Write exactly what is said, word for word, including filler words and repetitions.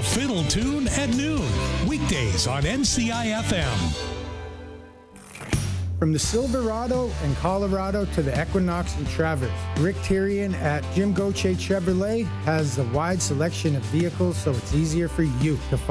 The Fiddle Tune at noon, weekdays on N C I F M. From the Silverado and Colorado to the Equinox and Traverse, Rick Tyrion at Jim Goche Chevrolet has a wide selection of vehicles, so it's easier for you to find.